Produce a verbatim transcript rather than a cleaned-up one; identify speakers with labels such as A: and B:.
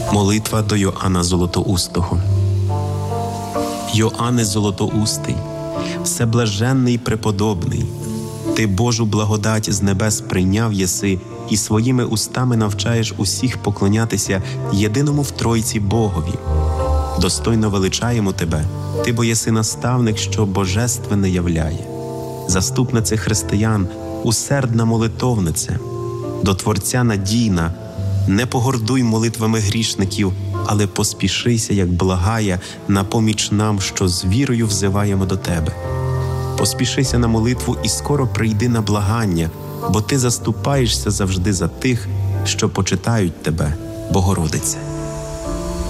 A: Молитва до Йоанна Золотоустого. Йоанне Золотоустий, всеблаженний преподобний, ти Божу благодать з небес прийняв єси і своїми устами навчаєш усіх поклонятися єдиному в Тройці Богові. Достойно величаємо тебе, ти бо єси наставник, що божественне являє. Заступнице християн, усердна молитовнице, до Творця надійна, не погордуй молитвами грішників, але поспішися, як благає, на поміч нам, що з вірою взиваємо до тебе. Поспішися на молитву і скоро прийди на благання, бо ти заступаєшся завжди за тих, що почитають тебе, Богородице.